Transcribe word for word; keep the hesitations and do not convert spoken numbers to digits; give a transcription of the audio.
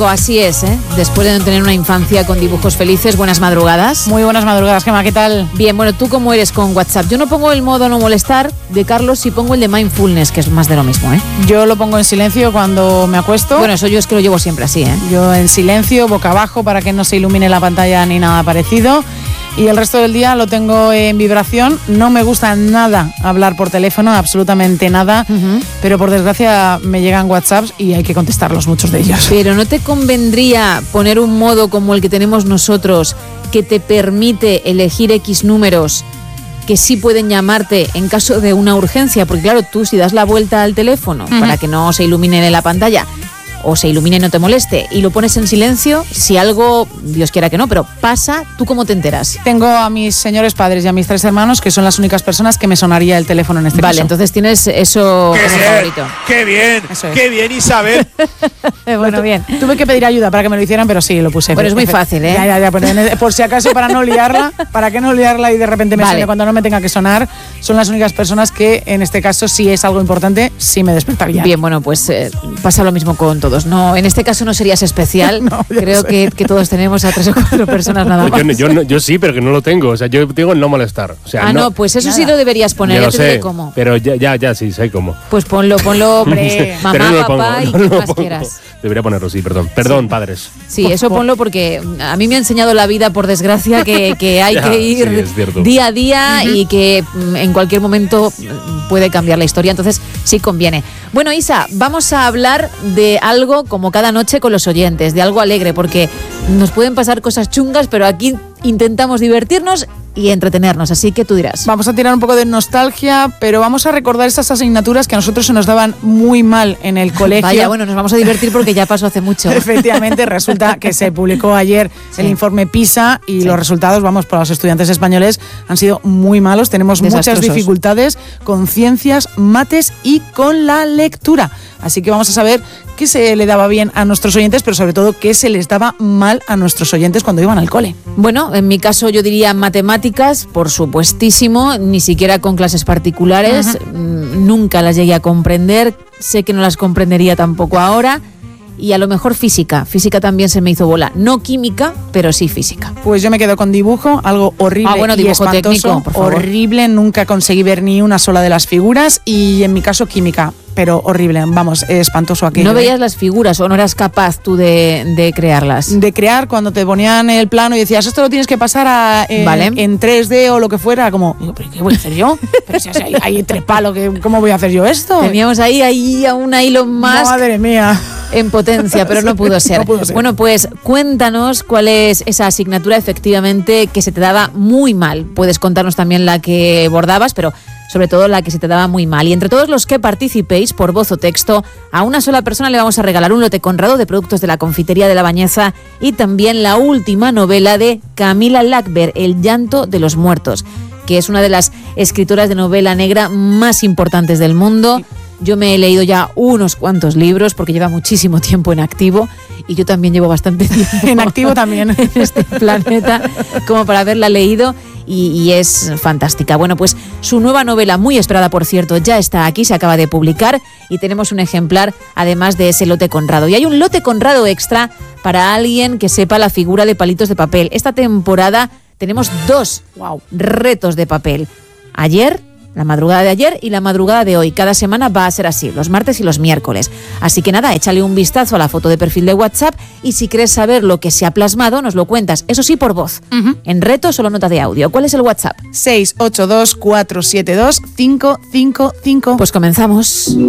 Así es, ¿eh? Después de no tener una infancia con dibujos felices, buenas madrugadas. Muy buenas madrugadas, Gemma, ¿qué tal? Bien, bueno, ¿tú cómo eres con WhatsApp? Yo no pongo el modo no molestar de Carlos, y pongo el de mindfulness, que es más de lo mismo, ¿eh? Yo lo pongo en silencio cuando me acuesto. Bueno, eso yo es que lo llevo siempre así, ¿eh? Yo en silencio, boca abajo, para que no se ilumine la pantalla ni nada parecido. Y el resto del día lo tengo en vibración. No me gusta nada hablar por teléfono, absolutamente nada. Uh-huh. Pero por desgracia me llegan WhatsApps y hay que contestarlos, muchos de ellos. Pero ¿no te convendría poner un modo como el que tenemos nosotros, que te permite elegir X números que sí pueden llamarte en caso de una urgencia? Porque claro, tú si das la vuelta al teléfono uh-huh. para que no se ilumine en la pantalla, o se ilumine y no te moleste, y lo pones en silencio, si algo, Dios quiera que no, pero pasa, ¿tú cómo te enteras? Tengo a mis señores padres y a mis tres hermanos, que son las únicas personas que me sonaría el teléfono en este vale, caso. Vale, entonces tienes eso ¡Qué como bien! favorito. ¡Qué bien! Eso es. ¡Qué bien, Isabel! Bueno, bien. Tuve que pedir ayuda para que me lo hicieran, pero sí, lo puse. Pero es muy fácil, ¿eh? Ya, ya, ya, por, por si acaso, para no liarla, para que no liarla y de repente me vale. suene cuando no me tenga que sonar, son las únicas personas que, en este caso, si es algo importante, sí me despertaría. Bien, bueno, pues eh, pasa lo mismo con todos. No, en este caso no serías especial. No, creo que, que todos tenemos a tres o cuatro personas nada más. Yo, yo, yo sí, pero que no lo tengo. O sea, yo digo no molestar. O sea, ah, no, no, pues eso nada. sí lo deberías poner. Yo ya lo te sé, diré cómo. Pero ya, ya, ya, sí, sé cómo. Pues ponlo, ponlo, hombre, mamá, pero no lo papá pongo, y no qué lo más pongo. quieras. Debería ponerlo, sí, perdón. Perdón, sí. Padres. Sí, eso ponlo porque a mí me ha enseñado la vida, por desgracia, que, que hay ya, que ir sí, día a día uh-huh. y que en cualquier momento puede cambiar la historia. Entonces, sí conviene. Bueno, Isa, vamos a hablar de algo como cada noche con los oyentes, de algo alegre, porque nos pueden pasar cosas chungas, pero aquí intentamos divertirnos y entretenernos, así que tú dirás. Vamos a tirar un poco de nostalgia, pero vamos a recordar esas asignaturas que a nosotros se nos daban muy mal en el colegio. Vaya, bueno, nos vamos a divertir porque ya pasó hace mucho. Efectivamente, resulta que se publicó ayer sí. el informe PISA y sí. los resultados, vamos, para los estudiantes españoles han sido muy malos. Tenemos muchas dificultades con ciencias, mates y con la lectura. Así que vamos a saber qué se le daba bien a nuestros oyentes, pero sobre todo qué se les daba mal a nuestros oyentes cuando iban al cole. Bueno, en mi caso yo diría matemáticas, por supuestísimo, ni siquiera con clases particulares, uh-huh. nunca las llegué a comprender, sé que no las comprendería tampoco ahora. Y a lo mejor física, física también se me hizo bola, no química, pero sí física. Pues yo me quedo con dibujo, algo horrible ah, bueno, y dibujo espantoso, técnico, por favor. Horrible, nunca conseguí ver ni una sola de las figuras y en mi caso química, pero horrible, vamos, espantoso aquello. ¿No veías las figuras o no eras capaz tú de, de crearlas? De crear, cuando te ponían el plano y decías, esto lo tienes que pasar a, eh, vale. en tres D o lo que fuera, como, ¿pero qué voy a hacer yo? Pero si hay, hay tres palos, ¿cómo voy a hacer yo esto? Teníamos ahí, ahí a una Elon Musk. Madre mía. En potencia, pero no pudo ser. No pudo ser. Bueno, pues cuéntanos cuál es esa asignatura efectivamente que se te daba muy mal. Puedes contarnos también la que bordabas, pero sobre todo la que se te daba muy mal. Y entre todos los que participéis, por voz o texto, a una sola persona le vamos a regalar un lote Conrado de productos de la confitería de La Bañeza y también la última novela de Camila Lackberg, El llanto de los muertos, que es una de las escritoras de novela negra más importantes del mundo. Sí. Yo me he leído ya unos cuantos libros porque lleva muchísimo tiempo en activo y yo también llevo bastante tiempo en activo también en este planeta como para haberla leído y, y es fantástica. Bueno, pues su nueva novela, muy esperada por cierto, ya está aquí, se acaba de publicar y tenemos un ejemplar además de ese lote Conrado. Y hay un lote Conrado extra para alguien que sepa la figura de palitos de papel. Esta temporada tenemos dos wow, retos de papel. Ayer... La madrugada de ayer y la madrugada de hoy. Cada semana va a ser así, los martes y los miércoles. Así que nada, échale un vistazo a la foto de perfil de WhatsApp y si quieres saber lo que se ha plasmado, nos lo cuentas. Eso sí, por voz. Uh-huh. En reto, solo nota de audio. ¿Cuál es el WhatsApp? seis ocho dos cuatro siete dos cinco cinco cinco. Pues comenzamos.